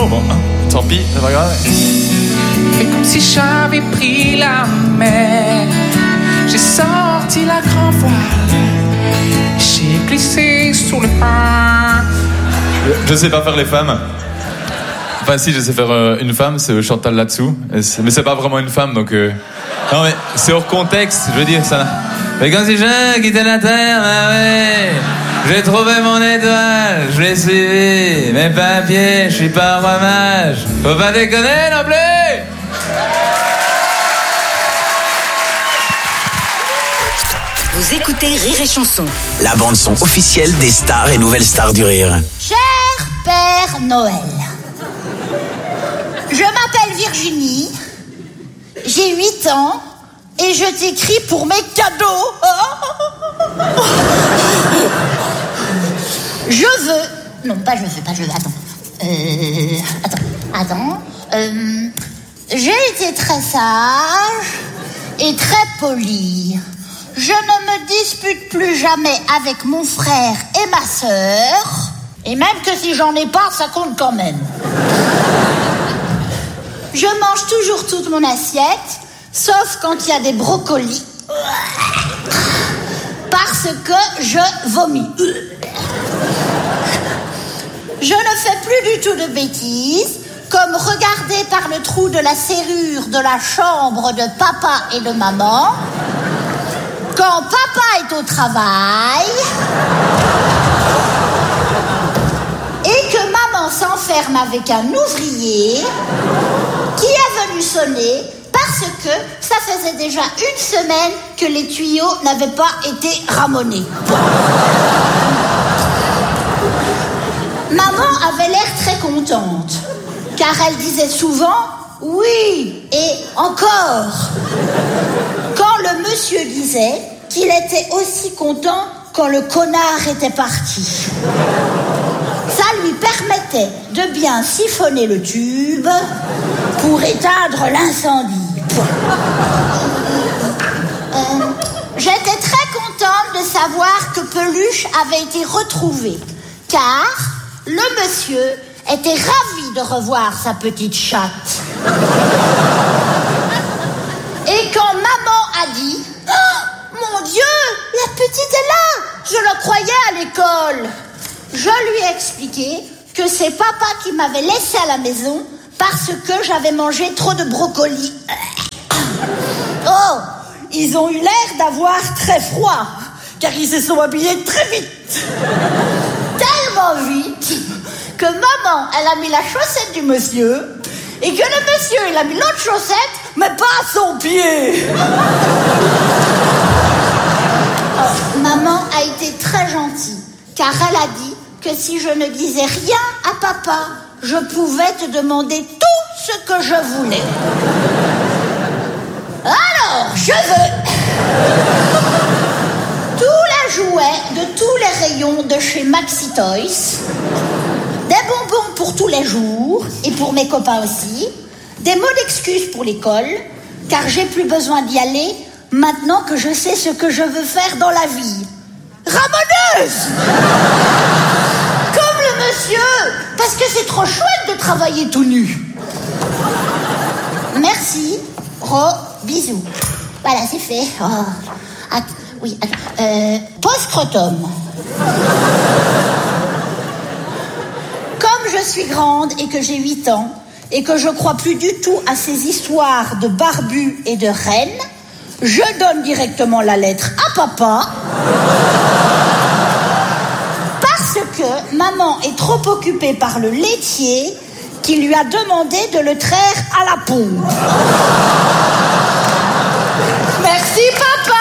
Oh bon, tant pis, c'est pas grave. Et comme si j'avais pris la mer, j'ai sorti la grand voile, j'ai glissé sous le pain. Je sais pas faire les femmes. Enfin si, je sais faire une femme, c'est Chantal là-dessous. Mais c'est pas vraiment une femme, donc... Non mais c'est hors contexte, je veux dire ça. Mais quand si je quittais la terre, bah ouais, j'ai trouvé mon étoile, je l'ai suivi, mais pas à pied, je suis pas un roi mage. Faut pas déconner non plus. Vous écoutez Rire et Chanson. La bande-son officielle des stars et nouvelles stars du rire. Cher Père Noël, je m'appelle Virginie, j'ai 8 ans et je t'écris pour mes cadeaux. Je veux... Non, pas je veux, attends. J'ai été très sage et très polie. Je ne me dispute plus jamais avec mon frère et ma sœur. Et même que si j'en ai pas, ça compte quand même. Je mange toujours toute mon assiette, sauf quand il y a des brocolis. Parce que je vomis. Je ne fais plus du tout de bêtises, comme regarder par le trou de la serrure de la chambre de papa et de maman. Quand papa est au travail et que maman s'enferme avec un ouvrier qui est venu sonner parce que ça faisait déjà une semaine que les tuyaux n'avaient pas été ramonés. Maman avait l'air très contente car elle disait souvent oui et encore. Quand le monsieur disait qu'il était aussi content quand le connard était parti. Ça lui permettait de bien siphonner le tube pour éteindre l'incendie. J'étais très contente de savoir que Peluche avait été retrouvé, car le monsieur était ravi de revoir sa petite chatte. Et quand maman a dit « Oh, mon Dieu, la petite est là! Je la croyais à l'école !» Je lui ai expliqué que c'est papa qui m'avait laissé à la maison parce que j'avais mangé trop de brocolis. Oh, ils ont eu l'air d'avoir très froid, car ils se sont habillés très vite. Tellement vite que maman, elle a mis la chaussette du monsieur et que le monsieur, il a mis l'autre chaussette, mais pas à son pied. Oh, maman a été très gentille, car elle a dit que si je ne disais rien à papa, je pouvais te demander tout ce que je voulais. Alors, je veux tous les jouets de tous les rayons de chez Maxi Toys, des bonbons pour tous les jours, et pour mes copains aussi, des mots d'excuses pour l'école, car j'ai plus besoin d'y aller, maintenant que je sais ce que je veux faire dans la vie. Ramoneuse! Comme le monsieur, parce que c'est trop chouette de travailler tout nu. Merci, bisous. Voilà, c'est fait. Oh. Post-scrotum. Comme je suis grande et que j'ai 8 ans, et que je crois plus du tout à ces histoires de barbus et de reines, je donne directement la lettre à papa. Parce que maman est trop occupée par le laitier qui lui a demandé de le traire à la pompe. Merci papa.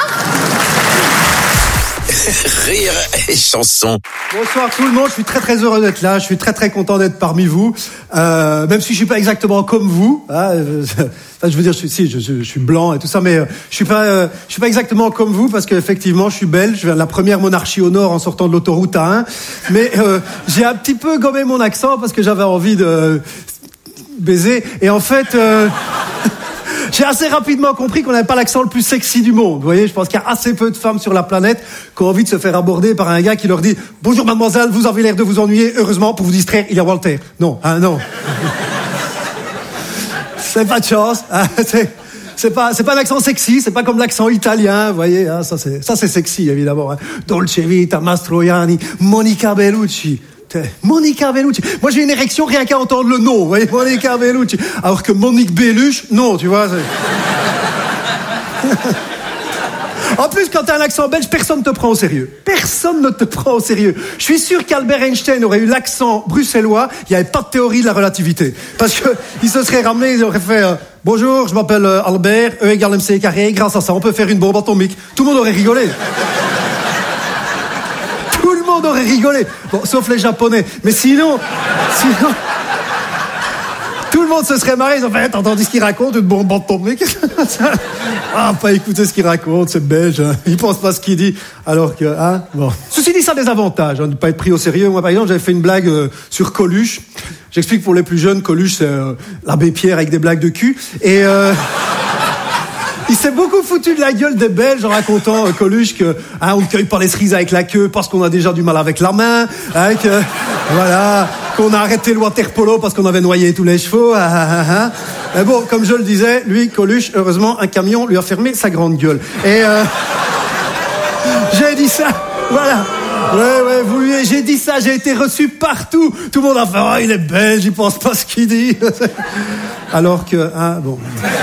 Rire et Chanson. Bonsoir tout le monde, je suis très très heureux d'être là, je suis très très content d'être parmi vous, même si je suis pas exactement comme vous, hein, je veux dire, je suis blanc et tout ça, mais je suis pas exactement comme vous parce qu'effectivement je suis belge, je viens de la première monarchie au nord en sortant de l'autoroute A1, mais j'ai un petit peu gommé mon accent parce que j'avais envie de baiser et en fait J'ai assez rapidement compris qu'on n'avait pas l'accent le plus sexy du monde. Vous voyez, je pense qu'il y a assez peu de femmes sur la planète qui ont envie de se faire aborder par un gars qui leur dit « Bonjour mademoiselle, vous avez l'air de vous ennuyer. Heureusement, pour vous distraire, il y a Walter. » Non, non. C'est pas de chance. C'est pas un accent sexy, c'est pas comme l'accent italien, vous voyez, hein, ça c'est sexy évidemment. Hein. Dolce Vita, Mastroianni, Monica Bellucci. Monica Bellucci. Moi j'ai une érection rien qu'à entendre le nom, vous voyez, Monica Bellucci. Alors que Monique Belluche, non, tu vois. En plus, quand t'as un accent belge, personne ne te prend au sérieux. Personne ne te prend au sérieux. Je suis sûr qu'Albert Einstein aurait eu l'accent bruxellois, il n'y avait pas de théorie de la relativité. Parce que il se serait ramené, il aurait fait bonjour, je m'appelle Albert, E égale MC carré, grâce à ça, on peut faire une bombe atomique. Tout le monde aurait rigolé. Tout le monde aurait rigolé. Bon, sauf les Japonais. Mais sinon... Tout le monde se serait marré, ils ont fait, t'as entendu ce qu'il raconte, une bombe atomique? Ah, pas écouter ce qu'il raconte, c'est belge, hein. Il pense pas ce qu'il dit, alors que, hein, bon. Ceci dit, ça a des avantages, hein, de ne pas être pris au sérieux. Moi, par exemple, j'avais fait une blague sur Coluche. J'explique pour les plus jeunes, Coluche, c'est l'abbé Pierre avec des blagues de cul. Et, il s'est beaucoup foutu de la gueule des Belges en racontant, Coluche, que, hein, on ne cueille pas les cerises avec la queue parce qu'on a déjà du mal avec la main, hein, que, voilà, qu'on a arrêté le water polo parce qu'on avait noyé tous les chevaux, Mais bon, comme je le disais, lui, Coluche, heureusement, un camion lui a fermé sa grande gueule. Et, j'ai dit ça, voilà. Ouais, j'ai dit ça, j'ai été reçu partout. Tout le monde a fait, oh, il est belge, il pense pas ce qu'il dit. Alors que, hein, bon.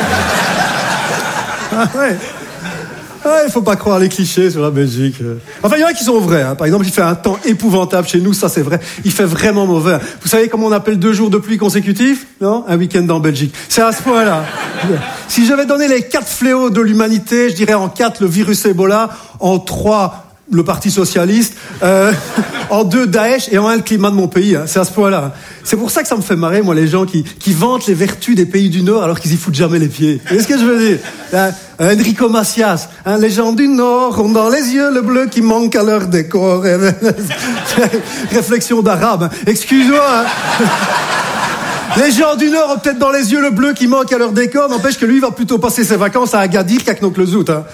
Il faut pas croire les clichés sur la Belgique. Enfin, il y en a qui sont vrais. Hein. Par exemple, il fait un temps épouvantable chez nous, ça c'est vrai. Il fait vraiment mauvais. Vous savez comment on appelle 2 jours de pluie consécutifs? Non? Un week-end en Belgique. C'est à ce point-là. Si je devais donner les 4 fléaux de l'humanité, je dirais en 4 le virus Ebola, en 3 le Parti Socialiste, en 2 Daesh et en 1 le climat de mon pays. Hein. C'est à ce point-là. C'est pour ça que ça me fait marrer, moi, les gens qui vantent les vertus des pays du Nord alors qu'ils y foutent jamais les pieds. Vous voyez ce que je veux dire? Enrico Macias, hein, les gens du Nord ont dans les yeux le bleu qui manque à leur décor. Réflexion d'arabe. Hein. Excuse-moi. Hein. Les gens du Nord ont peut-être dans les yeux le bleu qui manque à leur décor, n'empêche que lui va plutôt passer ses vacances à Agadir qu'à Knokke-le-Zout. Hein.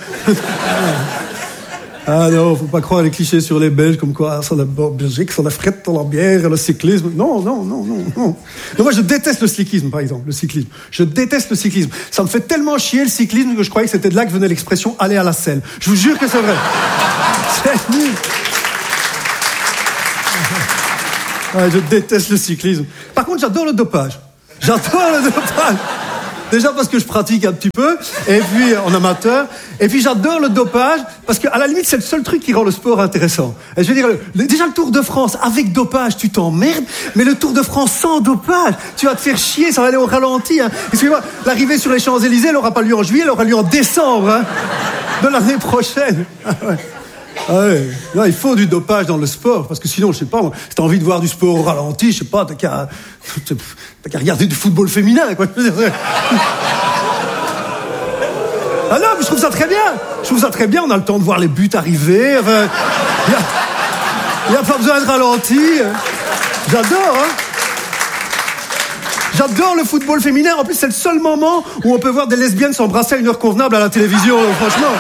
Ah non, faut pas croire les clichés sur les Belges, comme quoi, ça la Belgique, ça la frette, la bière, le cyclisme. Non. Non, moi, je déteste le cyclisme, par exemple, le cyclisme. Je déteste le cyclisme. Ça me fait tellement chier, le cyclisme, que je croyais que c'était de là que venait l'expression « aller à la selle ». Je vous jure que c'est vrai. C'est nul. Ouais, je déteste le cyclisme. Par contre, j'adore le dopage. Déjà parce que je pratique un petit peu, et puis en amateur, et puis j'adore le dopage, parce qu'à la limite, c'est le seul truc qui rend le sport intéressant. Et je veux dire, déjà le Tour de France, avec dopage, tu t'emmerdes, mais le Tour de France sans dopage, tu vas te faire chier, ça va aller au ralenti. Hein. Excusez-moi, l'arrivée sur les Champs-Élysées, elle n'aura pas lieu en juillet, elle aura lieu en décembre, hein, de l'année prochaine. Ah ouais. Ah ouais. Là, il faut du dopage dans le sport, parce que sinon, je sais pas, si t'as envie de voir du sport au ralenti, je sais pas, t'as qu'à regarder du football féminin, quoi. Ah non, mais je trouve ça très bien. On a le temps de voir les buts arriver. Enfin, y a pas besoin de ralenti. J'adore, hein. J'adore le football féminin. En plus, c'est le seul moment où on peut voir des lesbiennes s'embrasser à une heure convenable à la télévision, franchement.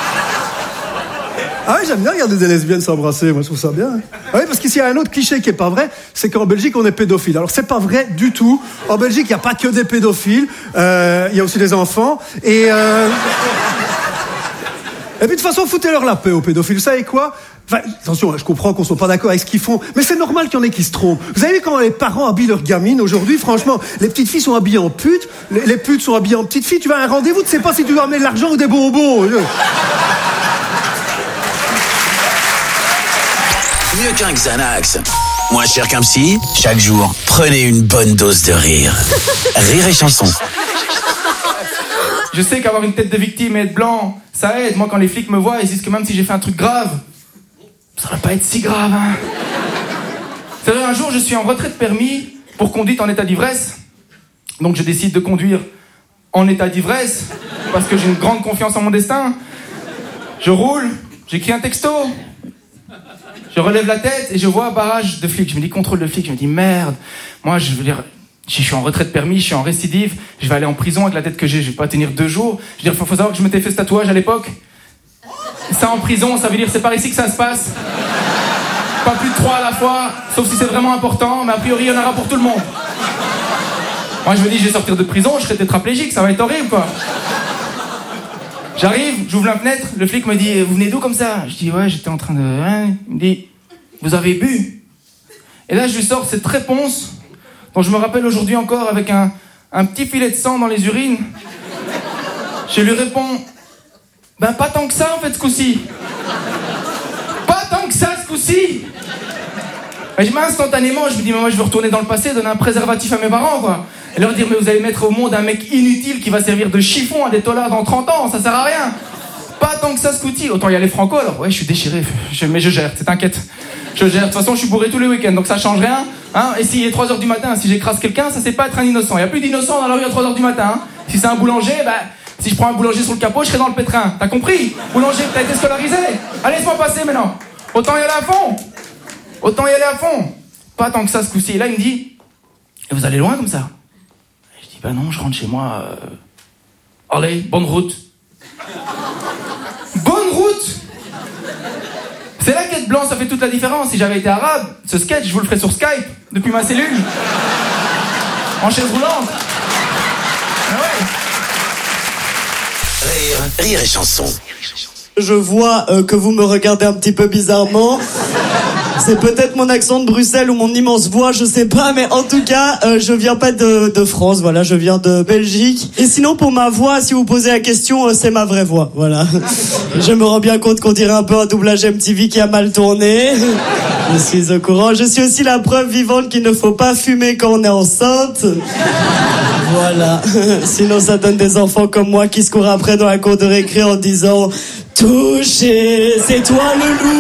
Ah oui, j'aime bien regarder des lesbiennes s'embrasser, moi je trouve ça bien. Ah oui, parce qu'ici il y a un autre cliché qui est pas vrai, c'est qu'en Belgique on est pédophile. Alors c'est pas vrai du tout. En Belgique il y a pas que des pédophiles, il y a aussi des enfants et puis de toute façon foutez-leur la paix aux pédophiles. Vous savez quoi? Enfin, attention, je comprends qu'on soit pas d'accord avec ce qu'ils font, mais c'est normal qu'il y en ait qui se trompent. Vous avez vu comment les parents habillent leurs gamines aujourd'hui? Franchement, les petites filles sont habillées en putes, les putes sont habillées en petites filles. Tu vas à un rendez-vous, tu sais pas si tu dois amener de l'argent ou des bonbons. Mieux qu'un Xanax. Moins cher qu'un psy, chaque jour, prenez une bonne dose de rire. Rire et chanson. Je sais qu'avoir une tête de victime et être blanc, ça aide. Moi, quand les flics me voient, ils disent que même si j'ai fait un truc grave, ça va pas être si grave, hein. C'est-à-dire, un jour, je suis en retrait de permis pour conduite en état d'ivresse. Donc, je décide de conduire en état d'ivresse parce que j'ai une grande confiance en mon destin. Je roule, j'écris un texto. Je relève la tête et je vois un barrage de flics. Je me dis contrôle de flics. Je me dis merde. Moi, je veux dire, Je suis en retrait de permis, je suis en récidive, je vais aller en prison avec la tête que j'ai, je vais pas tenir 2 jours. Je veux dire, faut savoir que je m'étais fait ce tatouage à l'époque. Ça en prison, ça veut dire c'est par ici que ça se passe. Pas plus de 3 à la fois, sauf si c'est vraiment important, mais a priori il y en aura pour tout le monde. Moi je me dis, je vais sortir de prison, je serai tétraplégique, ça va être horrible quoi. J'arrive, j'ouvre la fenêtre, le flic me dit, vous venez d'où comme ça? Je dis, ouais, j'étais en train de... Il me dit, vous avez bu? Et là je lui sors cette réponse dont je me rappelle aujourd'hui encore avec un petit filet de sang dans les urines. Je lui réponds, ben pas tant que ça en fait ce coup-ci. Pas tant que ça ce coup-ci. Et je instantanément, je me dis, mais moi je veux retourner dans le passé, donner un préservatif à mes parents quoi. Et leur dire, mais vous allez mettre au monde un mec inutile qui va servir de chiffon à des tolards dans 30 ans, ça sert à rien. Pas tant que ça ce coup-ci. Autant y aller franco alors, ouais je suis déchiré, mais je gère, t'inquiète. Je gère, de toute façon je suis bourré tous les week-ends, donc ça change rien. Hein, et s'il est 3h du matin, si j'écrase quelqu'un, ça c'est pas être un innocent. Il y a plus d'innocents dans la rue à 3h du matin. Hein. Si c'est un boulanger, bah, si je prends un boulanger sur le capot, je serai dans le pétrin. T'as compris? Boulanger, t'as été scolarisé. Allez, laisse-moi passer maintenant. Autant y aller à fond. Autant y aller à fond. Pas tant que ça ce coup-ci. Et là, il me dit, et vous allez loin comme ça? Et je dis, bah non, je rentre chez moi. Allez, bonne route. Bonne route. C'est là qu'être blanc, ça fait toute la différence. Si j'avais été arabe, ce sketch, je vous le ferais sur Skype, depuis ma cellule. En chaise roulante. Ah ouais. Rire et chanson. Je vois que vous me regardez un petit peu bizarrement. C'est peut-être mon accent de Bruxelles ou mon immense voix, je sais pas, mais en tout cas, je viens pas de France, voilà, je viens de Belgique. Et sinon, pour ma voix, si vous posez la question, c'est ma vraie voix, voilà. Je me rends bien compte qu'on dirait un peu un doublage MTV qui a mal tourné. Je suis au courant. Je suis aussi la preuve vivante qu'il ne faut pas fumer quand on est enceinte. Voilà. Sinon, ça donne des enfants comme moi qui se courent après dans la cour de récré en disant « Touché, c'est toi le loup !»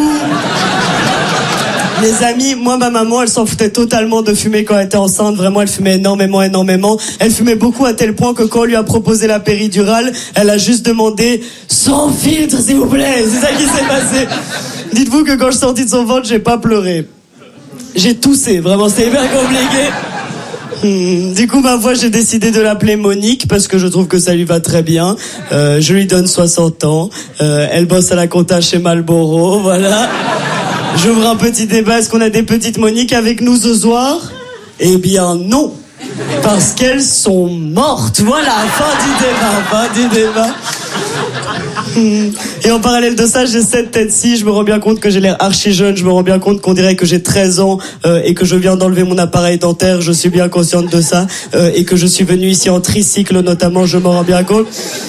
Les amis, moi, ma maman, elle s'en foutait totalement de fumer quand elle était enceinte. Vraiment, elle fumait énormément. Elle fumait beaucoup à tel point que quand on lui a proposé la péridurale, elle a juste demandé « Sans filtre, s'il vous plaît !» C'est ça qui s'est passé. Dites-vous que quand je suis sorti de son ventre, j'ai pas pleuré. J'ai toussé, vraiment, c'était hyper compliqué. Du coup, ma voix, j'ai décidé de l'appeler Monique parce que je trouve que ça lui va très bien. Je lui donne 60 ans. Elle bosse à la compta chez Marlboro, voilà. J'ouvre un petit débat. Est-ce qu'on a des petites Moniques avec nous ce soir? Eh bien, non. Parce qu'elles sont mortes. Voilà, fin du débat. Et en parallèle de ça, j'ai cette tête-ci. Je me rends bien compte que j'ai l'air archi jeune. Je me rends bien compte qu'on dirait que j'ai 13 ans et que je viens d'enlever mon appareil dentaire. Je suis bien consciente de ça. Et que je suis venu ici en tricycle notamment. Je me rends bien compte.